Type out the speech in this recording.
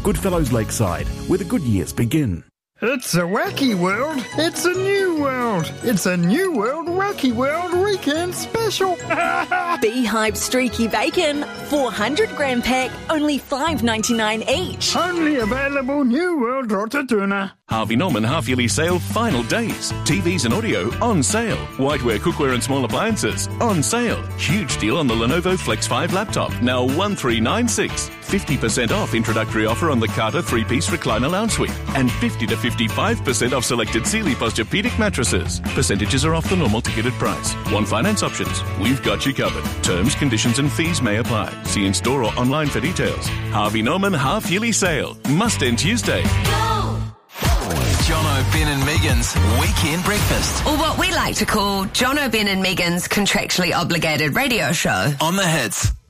Goodfellows Lakeside, where the good years begin. It's a wacky world. It's a new world. It's a new world wacky world weekend special. Beehive Streaky Bacon, 400 gram pack, only $5.99 each. Only available New World Rotatuna. Harvey Norman half-yearly sale final days. TVs and audio on sale. Whiteware, cookware and small appliances on sale. Huge deal on the Lenovo Flex 5 laptop, now $1,396. 50% off introductory offer on the Carter 3-piece recliner lounge suite. And 50 to 55% off selected Sealy Posturepedic mattresses. Percentages are off the normal ticketed price. Want finance options? We've got you covered. Terms, conditions and fees may apply. See in store or online for details. Harvey Norman half-yearly sale. Must end Tuesday. Jono, Ben and Megan's Weekend Breakfast. Or what we like to call Jono, Ben and Megan's contractually obligated radio show. On the Hits.